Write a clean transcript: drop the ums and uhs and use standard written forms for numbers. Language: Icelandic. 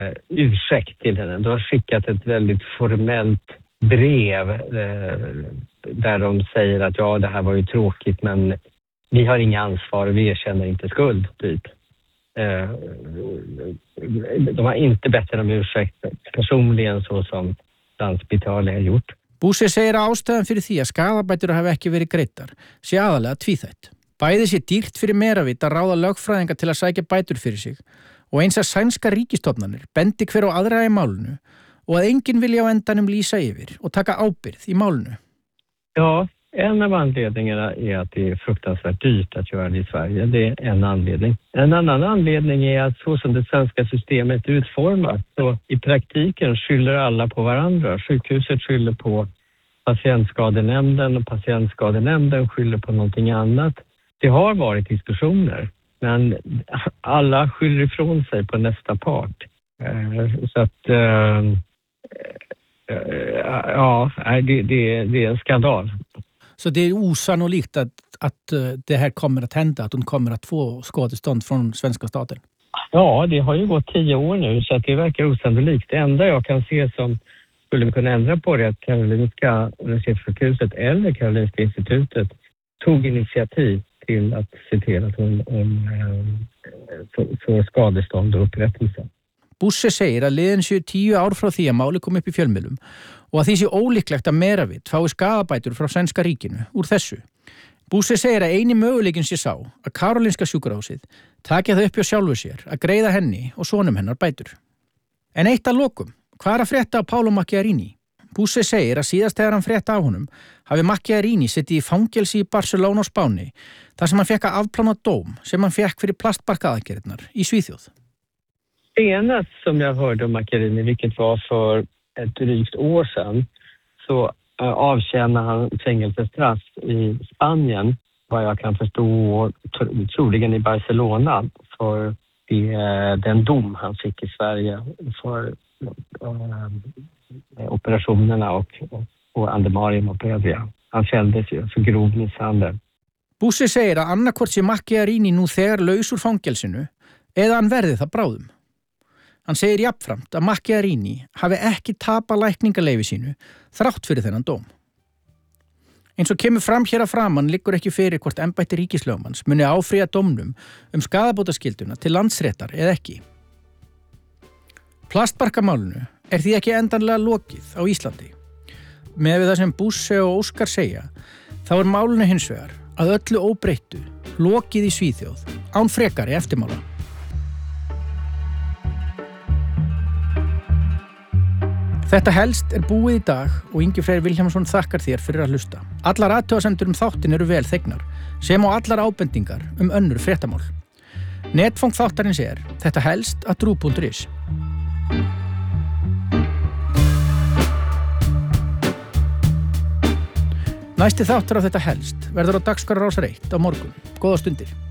ursäkt till henne. De har skickat ett väldigt formellt brev där de säger att ja, det här var ju tråkigt, men vi har inga ansvar och vi erkänner inte skuld, typ. De har inte bett om ursäkt personligen så som Landspítali har gjort. Bússi segir að ástæðan fyrir því að skaðabætur hafi ekki verið greiddar sé aðalega tvíþætt. Bæði sé dýrt fyrir Meravit að ráða lögfræðinga til að sækja bætur fyrir sig og eins að sænska ríkistofnanir bendi hver á aðra í málinu og að enginn vilja á endanum lýsa yfir och taka ábyrgð i málinu. Ja, en av anledningarna är att det är fruktansvärt dyrt att göra det i Sverige. Det är en anledning. En annan anledning är att så som det svenska systemet är utformat så i praktiken skyller alla på varandra. Sjukhuset skyller på patientskadenämnden och patientskadenämnden skyller på någonting annat. Det har varit diskussioner, men alla skyller ifrån sig på nästa part. Så att ja, det är en skandal. Så det är osannolikt att det här kommer att hända, att de kommer att få skadestånd från svenska staten? Ja, det har ju gått 10 år nu så att det verkar osannolikt. Det enda jag kan se som skulle kunna ändra på det är att Karolinska universitetssjukhuset eller Karolinska institutet tog initiativ till att se till att hon får skadestånd och upprättelse. Bússi segir að liðin séu 10 ár frá því að máli kom upp í fjölmiðlum og að því sé ólíklegt að Meravit fái skaðabætur frá sænska ríkinu úr þessu. Bússi segir að eini möguleikin sé sá að Karolinska sjúkrahúsið taki það upp hjá sjálfu sér að greiða henni og sonum hennar bætur. En eitt að lokum, hvað er að frétta af Paolo Macchiarini? Bússi segir að síðast þegar hann frétta af honum hafi Macchiarini sittið í fangelsi í Barcelona á Spáni þar sem hann fekk að afplána dóm sem hann fekk fyrir plastbarkaaðgerðirnar í Svíþjóð. Senast som jag hörde om Macchiarini, vilket var för ett drygt år sedan, så avtjänar han fängelsestraff i Spanien, vad jag kan förstå, troligen i Barcelona, för den dom han fick i Sverige för operationerna och andemarium och Previa. Han fälldes ju för grov misshandel. Bússi segir að annarkvort sé Macchiarini nú þegar laus úr fangelsinu eða hann verði það bráðum. Hann segir jafnframt að Macchiarini hafi ekki tapað lækningaleyfi sínu þrátt fyrir þennan dóm. Eins og kemur fram hér að framan liggur ekki fyrir hvort embætti ríkislögmanns muni áfrýja dómnum skaðabótaskylduna til landsréttar eða ekki. Plastbarkamálinu er því ekki endanlega lokið á Íslandi. Með við það sem Bússi og Óskar segja, þá er málinu hins vegar að öllu óbreyttu lokið í Svíþjóð án frekari eftirmála. Þetta helst er búið í dag og Ingi Freyr Vilhjálmsson þakkar þér fyrir að hlusta. Allar athugasemdir þáttin eru vel þegnar, sem á allar ábendingar önnur fréttamál. Netfang þáttarins er þetta helst @ruv.is. Næsti þáttur af þetta helst verður á dagskrá Rásar 1 á morgun. Góða stundir.